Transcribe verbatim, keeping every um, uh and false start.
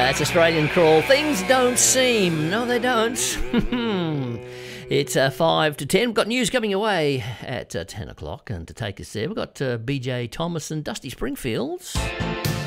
That's Australian Crawl. Things don't seem. No, they don't. It's uh, five to ten. We've got news coming away at uh, ten o'clock. And to take us there, we've got uh, B J Thomas and Dusty Springfields.